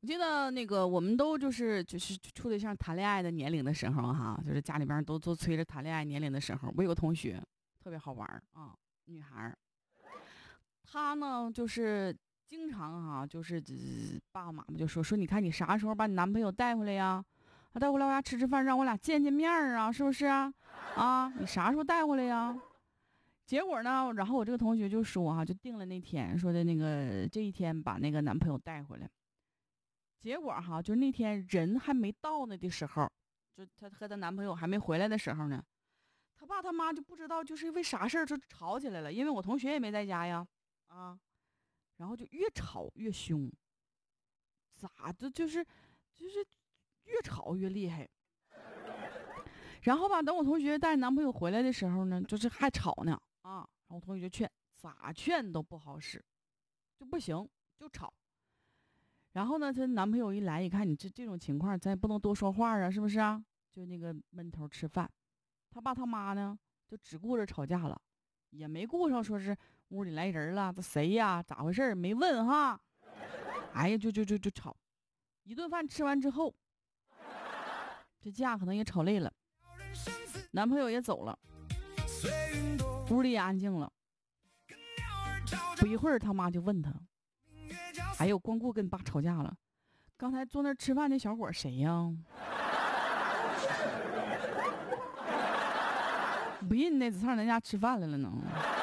我记得那个我们都就是处对象谈恋爱的年龄的时候哈，就是家里边都催着谈恋爱年龄的时候，我有个同学特别好玩啊，女孩，她呢就是经常哈，就是爸爸妈妈就说你看你啥时候把你男朋友带回来呀？带回来我家吃饭，让我俩见面啊，是不是啊？啊，你啥时候带回来呀？结果呢，然后我这个同学就说哈，就定了那天，说的那个这一天把那个男朋友带回来。结果哈，就那天人还没到那的时候，就她和她男朋友还没回来的时候呢，他爸他妈就不知道就是因为啥事儿就吵起来了，因为我同学也没在家呀，啊，然后就越吵越凶，咋的就是越吵越厉害。然后吧，等我同学带男朋友回来的时候呢，就是还吵呢啊，然后我同学就劝，咋劝都不好使，就不行，就吵。然后呢，她男朋友一来一看，你这种情况，咱也不能多说话啊，是不是啊？就那个闷头吃饭，他爸他妈呢，就只顾着吵架了，也没顾上说是屋里来人了，这谁呀？咋回事？没问哈。哎呀，就吵。一顿饭吃完之后，这架可能也吵累了，男朋友也走了，屋里也安静了。不一会儿，他妈就问他：“哎呦，光顾跟你爸吵架了，刚才坐那儿吃饭那小伙谁呀？”不信那只上人家吃饭来了呢。